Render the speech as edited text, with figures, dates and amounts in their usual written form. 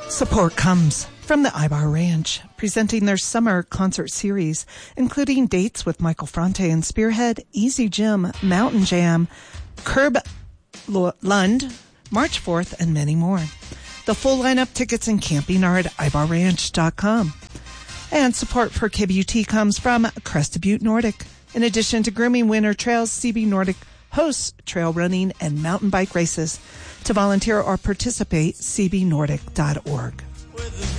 Support comes from the Ibar Ranch, presenting their summer concert series, including dates with Michael Franti and Spearhead, Easy Jim, Mountain Jam, Curb Lund, March 4th, and many more. The full lineup, tickets, and camping are at ibarranch.com. And support for KBUT comes from Crested Butte Nordic. In addition to grooming winter trails, CB Nordic hosts trail running and mountain bike races. To volunteer or participate, cbnordic.org.